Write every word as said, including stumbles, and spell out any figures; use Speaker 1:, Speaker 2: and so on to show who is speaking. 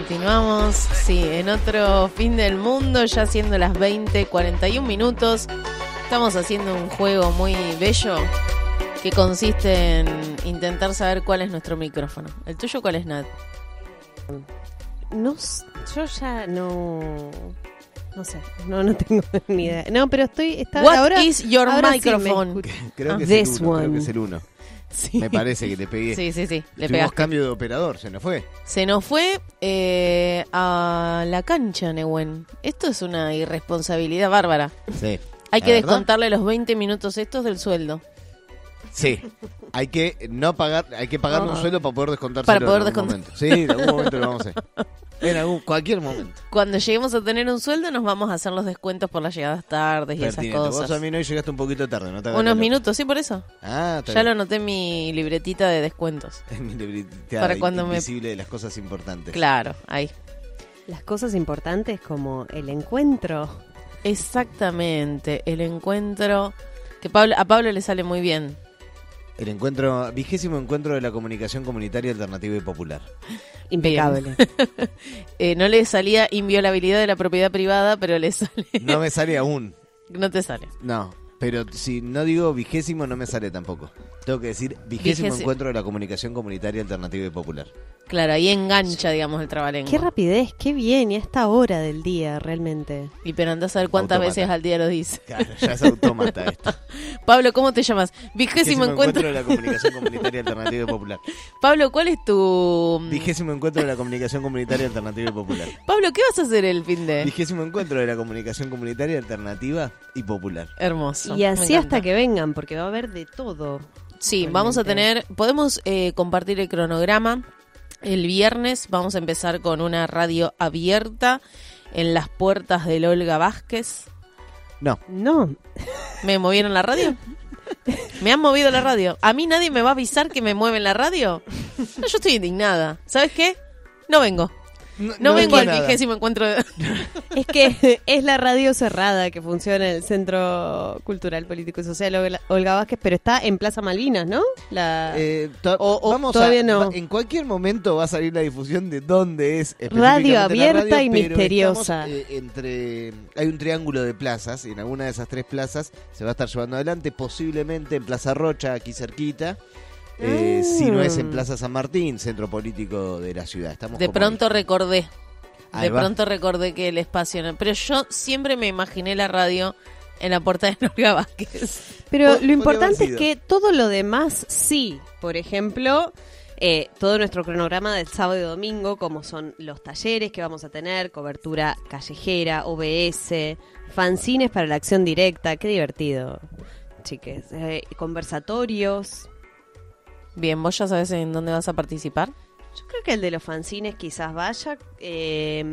Speaker 1: Continuamos, sí, en otro fin del mundo, ya siendo las veinte cuarenta y un minutos. Estamos haciendo un juego muy bello que consiste en intentar saber cuál es nuestro micrófono. ¿El tuyo cuál es, Nat?
Speaker 2: No, yo ya no... No sé, no, no tengo ni idea. No, pero estoy... Está,
Speaker 1: What
Speaker 2: ahora,
Speaker 1: is your
Speaker 2: ahora
Speaker 1: microphone?
Speaker 2: Sí
Speaker 3: creo, que
Speaker 2: ah.
Speaker 3: es el
Speaker 2: This
Speaker 3: uno,
Speaker 2: one.
Speaker 3: creo que es el uno.
Speaker 1: Sí.
Speaker 3: Me parece que te pegué.
Speaker 1: Sí, sí, sí, le
Speaker 3: Tuvimos
Speaker 1: pegaste.
Speaker 3: cambio de operador, se nos fue.
Speaker 1: Se nos fue eh, a la cancha, Nehuen. Esto es una irresponsabilidad bárbara.
Speaker 3: Sí.
Speaker 1: Hay
Speaker 3: ¿La
Speaker 1: que
Speaker 3: verdad?
Speaker 1: descontarle los veinte minutos estos del sueldo.
Speaker 3: Sí. Hay que no pagar, hay que pagar
Speaker 1: No.
Speaker 3: un sueldo para poder descontárselo
Speaker 1: Para poder
Speaker 3: en algún
Speaker 1: descontar.
Speaker 3: momento. Sí, en algún momento lo vamos a hacer. En algún, cualquier momento.
Speaker 1: Cuando lleguemos a tener un sueldo nos vamos a hacer los descuentos por las llegadas tardes y
Speaker 3: Pertinente.
Speaker 1: esas cosas.
Speaker 3: Vos a mí no llegaste un poquito tarde, ¿no te hagas
Speaker 1: Unos
Speaker 3: loco.
Speaker 1: minutos, sí, por eso.
Speaker 3: Ah, está
Speaker 1: Ya lo
Speaker 3: bien.
Speaker 1: anoté en mi libretita de descuentos.
Speaker 3: Es mi libretita
Speaker 1: Para cuando me-
Speaker 3: invisible de las cosas importantes.
Speaker 1: Claro, ahí.
Speaker 2: Las cosas importantes como el encuentro.
Speaker 1: Exactamente, el encuentro que Pablo, a Pablo le sale muy bien.
Speaker 3: El encuentro, vigésimo encuentro de la comunicación comunitaria alternativa y popular.
Speaker 2: Impecable.
Speaker 1: Eh, no le salía inviolabilidad de la propiedad privada, pero le sale...
Speaker 3: No me sale aún.
Speaker 1: No te sale.
Speaker 3: No, pero si no digo vigésimo no me sale tampoco. Tengo que decir vigésimo
Speaker 1: Vigésimo.
Speaker 3: encuentro de la comunicación comunitaria alternativa y popular.
Speaker 1: Claro, ahí engancha, digamos, el trabalengua.
Speaker 2: Qué rapidez, qué bien, y a esta hora del día, realmente.
Speaker 1: Y pero andás a ver cuántas
Speaker 3: Autómata.
Speaker 1: veces al día lo dice.
Speaker 3: Claro, ya es autómata esto.
Speaker 1: Pablo, ¿cómo te llamas? Vigésimo encuentro...
Speaker 3: de la comunicación comunitaria alternativa y popular.
Speaker 1: Pablo, ¿cuál es tu...?
Speaker 3: Vigésimo encuentro de la comunicación comunitaria alternativa y popular.
Speaker 1: Pablo, ¿qué vas a hacer el fin de...?
Speaker 3: Vigésimo encuentro de la comunicación comunitaria alternativa y popular.
Speaker 1: Hermoso.
Speaker 2: Y
Speaker 1: me
Speaker 2: así
Speaker 1: encanta.
Speaker 2: hasta que vengan, porque va a haber de todo.
Speaker 1: Sí,
Speaker 2: Realmente.
Speaker 1: vamos a tener... Podemos eh, compartir el cronograma. El viernes vamos a empezar con una radio abierta en las puertas del Olga Vázquez.
Speaker 3: No,
Speaker 2: No,
Speaker 1: ¿Me movieron la radio? ¿Me han movido la radio? ¿A mí nadie me va a avisar que me mueven la radio? No, yo estoy indignada. ¿Sabes qué? No vengo. No, vengo al
Speaker 3: nada.
Speaker 1: vigésimo encuentro de...
Speaker 2: es que es la radio cerrada que funciona en el Centro Cultural, Político y Social Olga- Olga Vázquez, pero está en Plaza Malvinas, ¿no? La
Speaker 3: Eh, to-
Speaker 2: O- o
Speaker 3: vamos
Speaker 2: todavía
Speaker 3: a,
Speaker 2: no.
Speaker 3: va- En cualquier momento va a salir la difusión de dónde es
Speaker 2: Radio
Speaker 3: específicamente la
Speaker 2: abierta
Speaker 3: radio,
Speaker 2: y
Speaker 3: pero
Speaker 2: misteriosa.
Speaker 3: estamos, eh, entre hay un triángulo de plazas y en alguna de esas tres plazas se va a estar llevando adelante, posiblemente en Plaza Rocha, aquí cerquita. Eh,
Speaker 2: Ah.
Speaker 3: Si no es en Plaza San Martín, centro político de la ciudad. Estamos
Speaker 1: De
Speaker 3: como
Speaker 1: pronto
Speaker 3: ahí.
Speaker 1: recordé.
Speaker 3: Ahí
Speaker 1: De
Speaker 3: va.
Speaker 1: pronto recordé que el espacio no... Pero yo siempre me imaginé la radio en la puerta de Olga Vázquez.
Speaker 2: Pero
Speaker 3: Po-
Speaker 2: lo
Speaker 3: podría
Speaker 2: importante
Speaker 3: haber
Speaker 2: es
Speaker 3: sido.
Speaker 2: que todo lo demás sí. Por ejemplo, eh, todo nuestro cronograma del sábado y domingo, como son los talleres que vamos a tener, cobertura callejera, O B S, fanzines para la acción directa. Qué divertido, chiques. Eh, conversatorios.
Speaker 1: Bien, ¿vos ya sabés en dónde vas a participar?
Speaker 2: Yo creo que el de los fanzines quizás vaya. Eh,